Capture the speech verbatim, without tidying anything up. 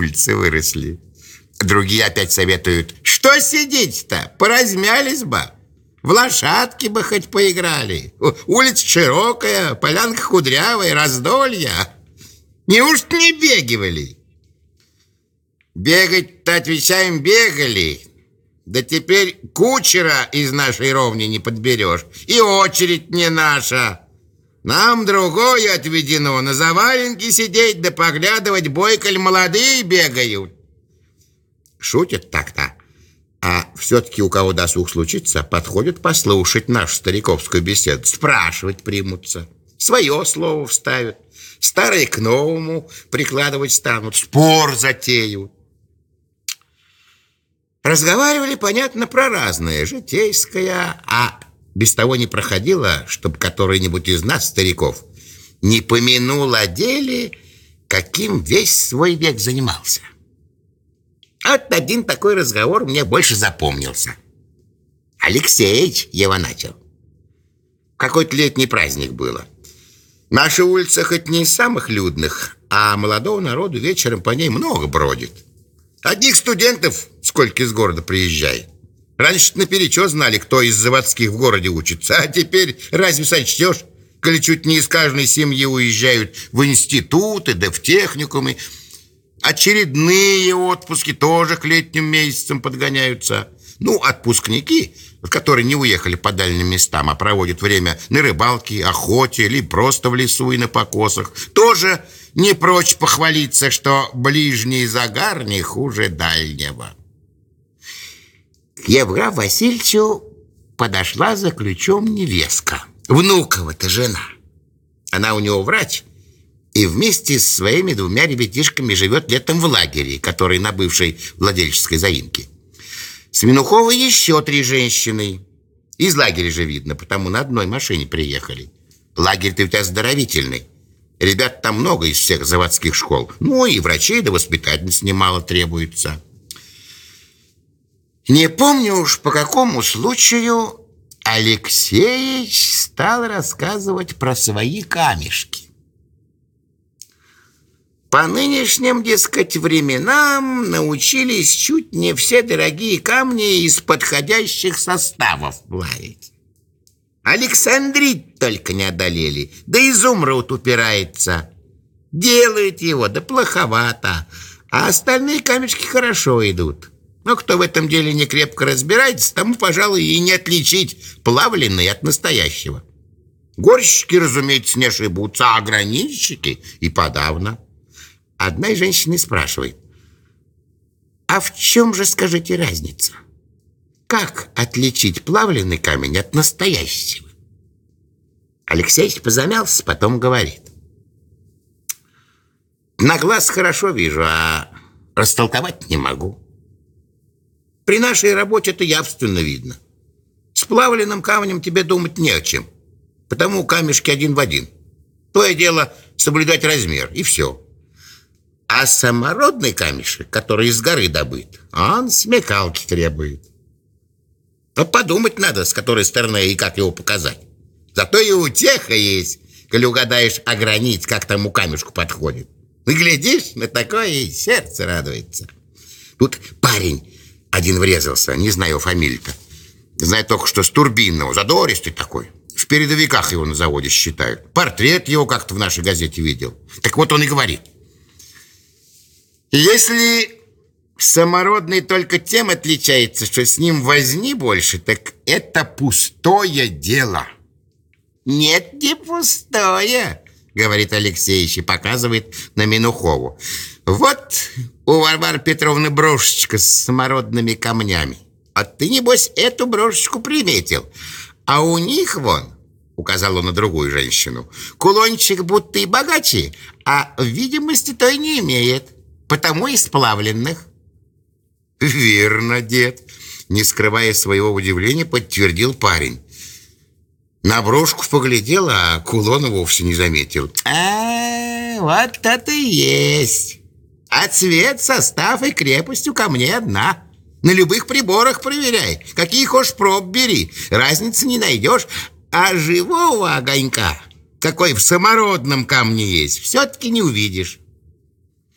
улице выросли. Другие опять советуют: что сидеть-то, поразмялись бы, в лошадки бы хоть поиграли. Улица широкая, полянка кудрявая, раздолья. Неужто не бегивали? Бегать-то, отвечаем, бегали. Да теперь кучера из нашей ровни не подберешь, и очередь не наша. Нам другое отведено: на заваленке сидеть да поглядывать, бойколь молодые бегают. Шутят так-то, а все-таки у кого досуг случится, подходят послушать нашу стариковскую беседу, спрашивать примутся, свое слово вставят, старые к новому прикладывать станут, спор затеют. Разговаривали, понятно, про разное, житейское, а без того не проходило, чтобы который-нибудь из нас, стариков, не помянул о деле, каким весь свой век занимался. Вот один такой разговор мне больше запомнился. Алексеич его начал. Какой-то летний праздник было. Наша улица хоть не из самых людных, а молодого народу вечером по ней много бродит. Одних студентов сколько из города приезжает. Раньше наперечет знали, кто из заводских в городе учится, а теперь разве сочтешь, коли чуть не из каждой семьи уезжают в институты да в техникумы. Очередные отпуски тоже к летним месяцам подгоняются. Ну, отпускники, которые не уехали по дальним местам, а проводят время на рыбалке, охоте или просто в лесу и на покосах, тоже не прочь похвалиться, что ближний загар не хуже дальнего. К Евграфу Васильевичу подошла за ключом невестка, внукова-то жена. Она у него врач, и вместе с своими двумя ребятишками живет летом в лагере, который на бывшей владельческой заимке. С Минухова еще три женщины. Из лагеря же видно, потому на одной машине приехали. Лагерь-то ведь оздоровительный. Ребят там много из всех заводских школ. Ну и врачей да воспитательниц немало требуется. Не помню уж по какому случаю Алексеич стал рассказывать про свои камешки. По нынешним, дескать, временам научились чуть не все дорогие камни из подходящих составов плавить. Александрит только не одолели, да изумруд упирается. Делают его, да плоховато, а остальные камешки хорошо идут. Но кто в этом деле не крепко разбирается, тому, пожалуй, и не отличить плавленное от настоящего. Горщики, разумеется, не ошибутся, а гранитчики и подавно. Одна из женщин спрашивает: а в чем же, скажите, разница? Как отличить плавленый камень от настоящего? Алексей позамялся, потом говорит: на глаз хорошо вижу, а растолковать не могу. При нашей работе это явственно видно. С плавленным камнем тебе думать не о чем, потому камешки один в один. Твое дело соблюдать размер, и все. А самородный камешек, который из горы добыт, он смекалки требует. Но подумать надо, с которой стороны и как его показать. Зато и утеха есть, коли угадаешь, а гранит, как тому камешку подходит. И глядишь, на такое и сердце радуется. Тут парень один врезался, не знаю фамилию-то. Знаю только, что с Турбинного, задористый такой. В передовиках его на заводе считают. Портрет его как-то в нашей газете видел. Так вот он и говорит: если самородный только тем отличается, что с ним возни больше, так это пустое дело. Нет, не пустое, говорит Алексеич и показывает на Минухову. Вот у Варвары Петровны брошечка с самородными камнями. А ты, небось, эту брошечку приметил. А у них вон, указал он на другую женщину, кулончик будто и богаче, а видимости-то и не имеет, потому и сплавленных. Верно, дед, не скрывая своего удивления, подтвердил парень. На брошку поглядел, а кулона вовсе не заметил. А, вот это и есть. А цвет, состав и крепость у камней одна. На любых приборах проверяй, какие хочешь проб бери, разницы не найдешь. А живого огонька, какой в самородном камне есть, все-таки не увидишь.